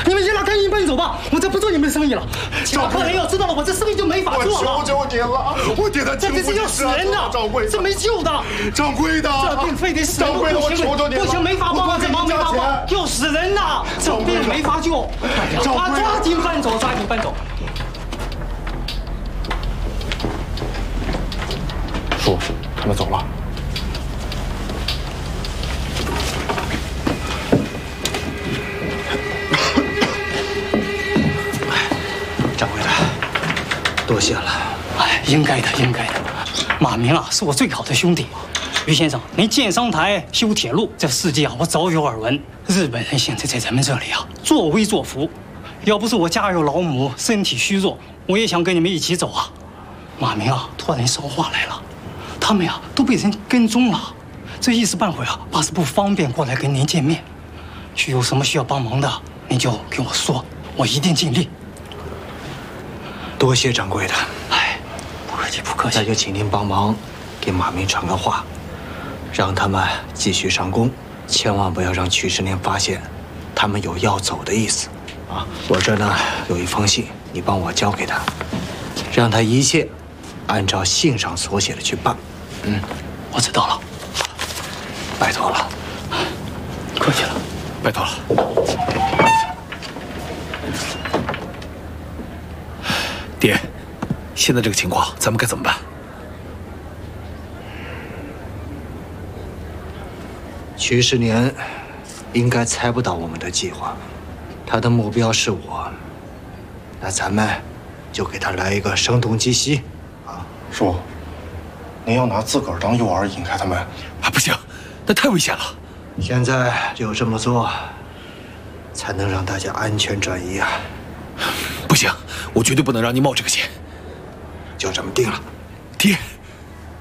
你们先拉干净搬走吧，我再不做你们的生意了。其他客人要知道了，我这生意就没法做了。 我求求您了，我爹他这是要死人的， 掌柜， 这没救的。 掌柜的， 这病非得死人， 掌柜的，我求求您了， 不行，没法帮，这忙没法帮，要死人呐！这病没法救。哎呀，抓紧搬走，抓紧搬走。 叔，他们走了。 掌柜的，多谢了。哎，应该的，应该的。马明啊，是我最好的兄弟。于先生，您建商台、修铁路，这事迹啊，我早有耳闻。日本人现在在咱们这里啊，作威作福。要不是我家有老母，身体虚弱，我也想跟你们一起走啊。马明啊，突然捎话来了，他们呀都被人跟踪了，这一时半会啊，怕是不方便过来跟您见面。有什么需要帮忙的，您就跟我说，我一定尽力。 多谢掌柜的， 哎，不客气，不客气。 那就请您帮忙给马明传个话，让他们继续上工，千万不要让曲世年发现他们有要走的意思啊！我这呢有一封信，你帮我交给他，让他一切按照信上所写的去办。 我知道了， 拜托了， 客气了， 拜托了。 爹，现在这个情况，咱们该怎么办？ 曲世年应该猜不到我们的计划，他的目标是我，那咱们就给他来一个声东击西啊！ 叔，您要拿自个儿当诱饵引开他们？ 啊，不行，那太危险了。 现在只有这么做，才能让大家安全转移啊！ 不行，我绝对不能让你冒这个险。 就这么定了， 爹。